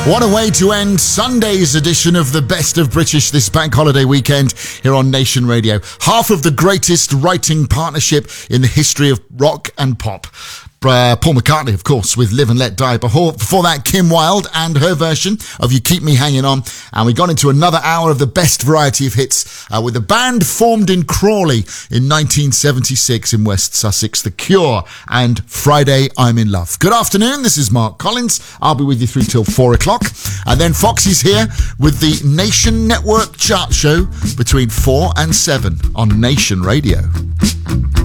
What a way to end Sunday's edition of the Best of British this bank holiday weekend here on Nation Radio. Half of the greatest writing partnership in the history of rock and pop. Paul McCartney, of course, with Live and Let Die. Before that, Kim Wilde and her version of You Keep Me Hanging On. And we got into another hour of the best variety of hits with a band formed in Crawley in 1976 in West Sussex, The Cure and Friday I'm in Love. Good afternoon, this is Mark Collins. I'll be with you through till 4 o'clock. And then Foxy's here with the Nation Network chart show between 4 and 7 on Nation Radio.